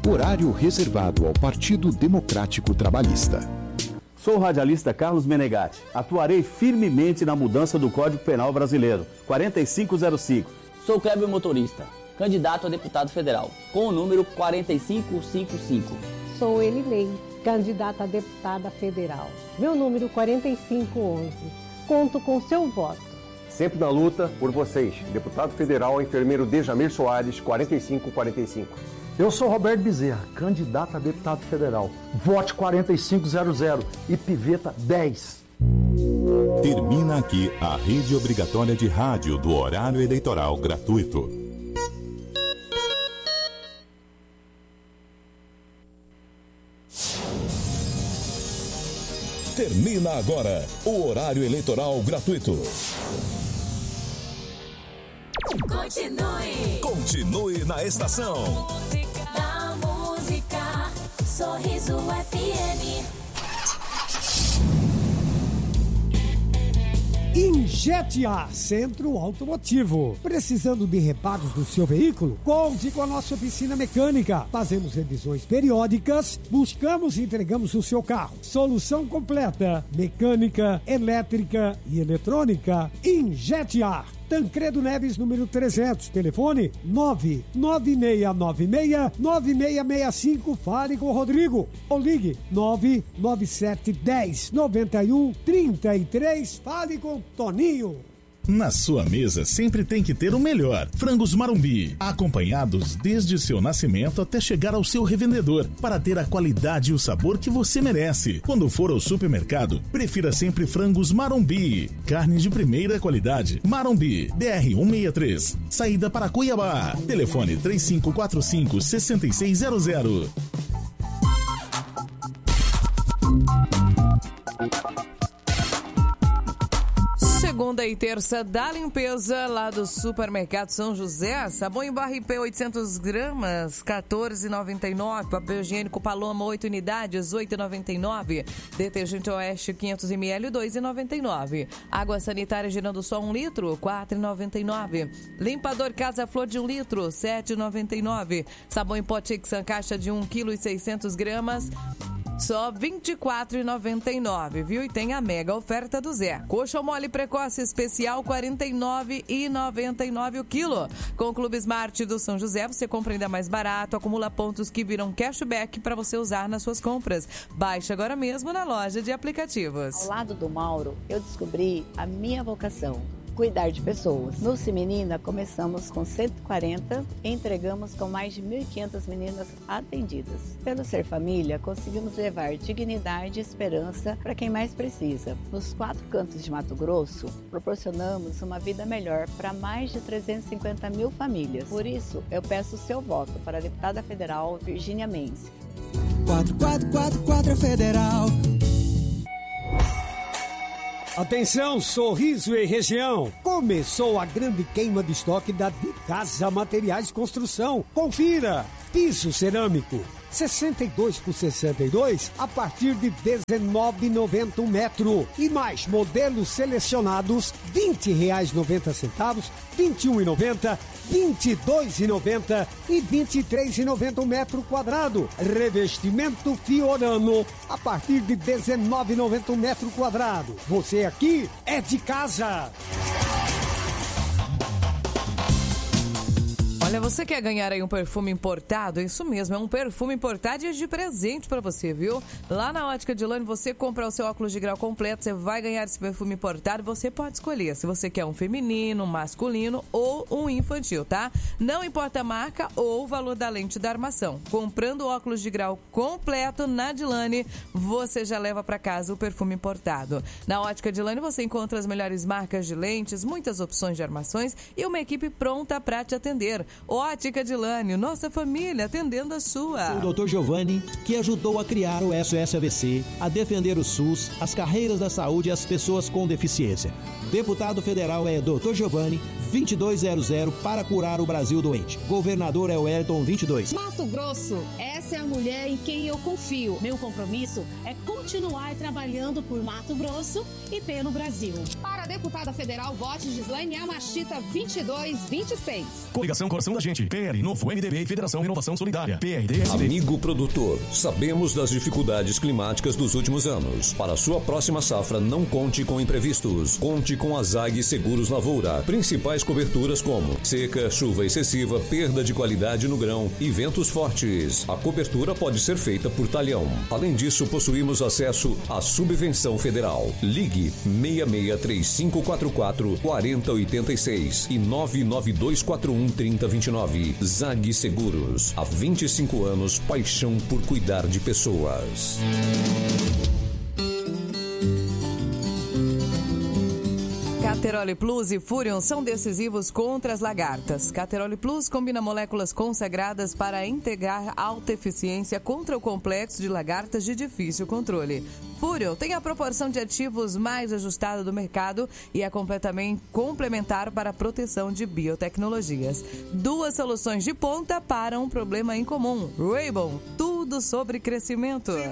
Horário reservado ao Partido Democrático Trabalhista. Sou o radialista Carlos Menegatti. Atuarei firmemente na mudança do Código Penal brasileiro, 4505. Sou Kleber Motorista, candidato a deputado federal, com o número 4555. Sou Elilei, candidata a deputada federal. Meu número 4511. Conto com seu voto. Sempre na luta por vocês. Deputado federal, enfermeiro Dejamir Soares, 4545. Eu sou Roberto Bezerra, candidato a deputado federal. Vote 4500 e piveta 10. Termina aqui a rede obrigatória de rádio do horário eleitoral gratuito. Termina agora o horário eleitoral gratuito. Continue na estação. Da música, Sorriso FM. Injete A, Centro Automotivo. Precisando de reparos do seu veículo? Conte com a nossa oficina mecânica. Fazemos revisões periódicas, buscamos e entregamos o seu carro. Solução completa: mecânica, elétrica e eletrônica. Injete A. Tancredo Neves, número 300, telefone 99696-9665, fale com o Rodrigo, ou ligue 99710-9133, fale com o Toninho. Na sua mesa sempre tem que ter o melhor. Frangos Marumbi, acompanhados desde seu nascimento até chegar ao seu revendedor, para ter a qualidade e o sabor que você merece. Quando for ao supermercado, prefira sempre Frangos Marumbi. Carne de primeira qualidade. Marumbi, BR-163, saída para Cuiabá. Telefone 3545-6600. Segunda e terça da limpeza lá do Supermercado São José. Sabão em barra IP 800 gramas, R$14,99. Papel higiênico Paloma 8 unidades, R$8,99. Detergente Oeste 500 ml, R$2,99. Água sanitária girando só 1 litro, R$4,99. Limpador Casa Flor de 1 litro, R$7,99. Sabão em pó Tixan caixa de 1,6 kg, só R$24,99, viu? E tem a mega oferta do Zé. Coxa mole precoce especial, R$49,99 o quilo. Com o Clube Smart do São José, você compra ainda mais barato, acumula pontos que viram cashback para você usar nas suas compras. Baixe agora mesmo na loja de aplicativos. Ao lado do Mauro, eu descobri a minha vocação: cuidar de pessoas. No Cimenina, começamos com 140 e entregamos com mais de 1.500 meninas atendidas. Pelo Ser Família, conseguimos levar dignidade e esperança para quem mais precisa. Nos 4 cantos de Mato Grosso, proporcionamos uma vida melhor para mais de 350 mil famílias. Por isso, eu peço o seu voto para a deputada federal Virgínia Mendes. 4444 Federal. Atenção, Sorriso e região. Começou a grande queima de estoque da De Casa Materiais Construção. Confira. Piso cerâmico 62 por 62 a partir de R$19,90 metro. E mais modelos selecionados R$20,90, R$21,90, R$22,90 e R$23,90 metro quadrado. Revestimento Fiorano a partir de R$19,90 metro quadrado. Você aqui é de casa. Olha, você quer ganhar aí um perfume importado? Isso mesmo, é um perfume importado e é de presente pra você, viu? Lá na Ótica Dilane, você compra o seu óculos de grau completo, você vai ganhar esse perfume importado. Você pode escolher se você quer um feminino, um masculino ou um infantil, tá? Não importa a marca ou o valor da lente da armação. Comprando o óculos de grau completo na Dilane, você já leva pra casa o perfume importado. Na Ótica Dilane, você encontra as melhores marcas de lentes, muitas opções de armações e uma equipe pronta pra te atender. Ótica Dilane, nossa família atendendo a sua. O Dr. Giovanni, que ajudou a criar o SOS AVC, a defender o SUS, as carreiras da saúde e as pessoas com deficiência. Deputado federal é Dr. Giovanni, 2200 para curar o Brasil doente. Governador é o Wellington 22. Mato Grosso, essa é a mulher em quem eu confio. Meu compromisso é continuar trabalhando por Mato Grosso e pelo Brasil. Para deputada federal, vote Gislaine Yamashita 2226. Coligação Coração da Gente, PL, Novo MDB e Federação Renovação Solidária, PRDSD. Amigo produtor, sabemos das dificuldades climáticas dos últimos anos. Para sua próxima safra, não conte com imprevistos. Conte com a ZAG Seguros Lavoura. Principais coberturas como seca, chuva excessiva, perda de qualidade no grão e ventos fortes. A cobertura pode ser feita por talhão. Além disso, possuímos acesso à subvenção federal. Ligue 663544-4086 e 99241-3029. ZAG Seguros. Há 25 anos, paixão por cuidar de pessoas. Cateroli Plus e Furion são decisivos contra as lagartas. Cateroli Plus combina moléculas consagradas para integrar alta eficiência contra o complexo de lagartas de difícil controle. Furion tem a proporção de ativos mais ajustada do mercado e é completamente complementar para a proteção de biotecnologias. 2 soluções de ponta para um problema em comum. Raybon, tudo sobre crescimento.